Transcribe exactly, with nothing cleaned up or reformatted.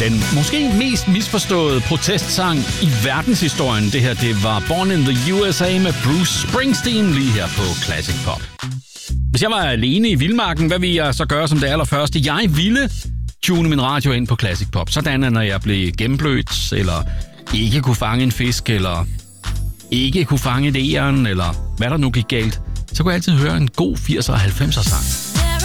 Den måske mest misforståede protestsang i verdenshistorien. Det her, det var Born in the U S A med Bruce Springsteen lige her på Classic Pop. Hvis jeg var alene i vildmarken, hvad ville jeg så gøre som det allerførste? Jeg ville tune min radio ind på Classic Pop, sådan at når jeg blev gennemblødt, eller ikke kunne fange en fisk, eller ikke kunne fange et egern, eller hvad der nu gik galt, så kunne jeg altid høre en god firser og halvfemser sang.